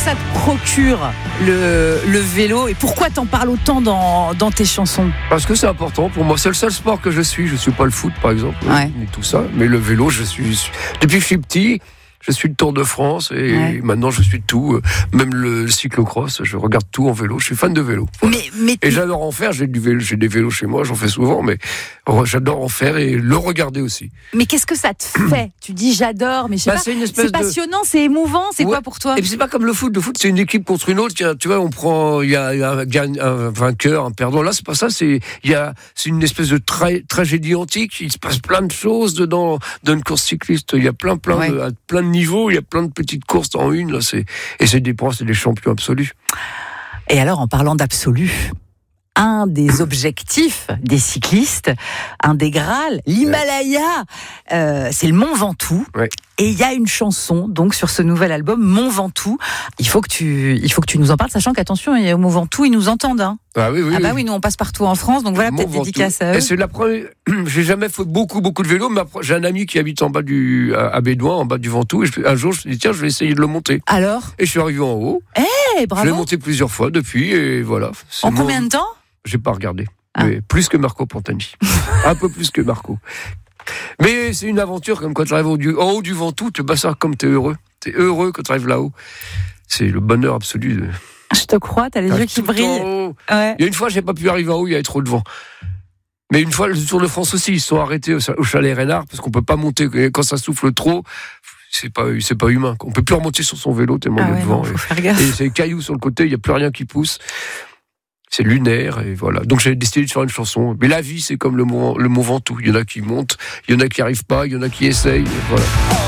ça te procure le vélo et pourquoi t'en parles autant dans tes chansons? Parce que c'est important pour moi. C'est le seul sport que je suis. Je suis pas le foot, par exemple, ni tout ça. Mais le vélo, depuis que je suis petit. Je suis le Tour de France et maintenant je suis tout, même le cyclocross, je regarde tout en vélo, je suis fan de vélo. Voilà. Et j'adore en faire, j'ai des vélos chez moi, j'en fais souvent, mais j'adore en faire et le regarder aussi. Mais qu'est-ce que ça te fait? Tu dis j'adore, mais je sais pas, c'est passionnant, c'est émouvement, c'est quoi pour toi? Et puis c'est pas comme le foot c'est une équipe contre une autre, tu vois, il y a un vainqueur, un perdant, là c'est pas ça, c'est une espèce de tragédie antique, il se passe plein de choses dans une course cycliste, il y a plein de niveau, il y a plein de petites courses en une, là, c'est des champions absolus. Et alors, en parlant d'absolu, un des objectifs des cyclistes, un des Graals, l'Himalaya, c'est le Mont Ventoux. Ouais. Et il y a une chanson, donc, sur ce nouvel album, Mont Ventoux. Il faut que tu nous en parles, sachant qu'attention, au Mont Ventoux, ils nous entendent, hein. Ah oui. Oui, nous on passe partout en France, donc voilà, peut-être dédicace à eux. Et c'est la première. J'ai jamais fait beaucoup de vélo, mais j'ai un ami qui habite en bas à Bédouin, en bas du Ventoux, et un jour je me suis dit tiens, je vais essayer de le monter. Alors? Et je suis arrivé en haut. Bravo. Je l'ai monté plusieurs fois depuis, et voilà. En combien de temps? J'ai pas regardé. Mais plus que Marco Pantani. Un peu plus que Marco. Mais c'est une aventure, comme quand tu arrives en haut du Ventoux, tu vas ça comme t'es heureux. T'es heureux quand tu arrives là-haut. C'est le bonheur absolu. Je te crois, t'as les yeux qui brillent. Ouais. Il y a une fois, j'ai pas pu arriver en haut, il y avait trop de vent. Mais une fois, le Tour de France aussi, ils se sont arrêtés au chalet Reynard, parce qu'on peut pas monter, quand ça souffle trop, c'est pas humain. On peut plus remonter sur son vélo tellement il y a de vent. Faut faire gaffe. Et c'est cailloux sur le côté, il y a plus rien qui pousse. C'est lunaire, et voilà. Donc j'ai décidé de faire une chanson. Mais la vie, c'est comme le Mont Ventoux. Il y en a qui montent, il y en a qui arrivent pas, il y en a qui essayent, voilà.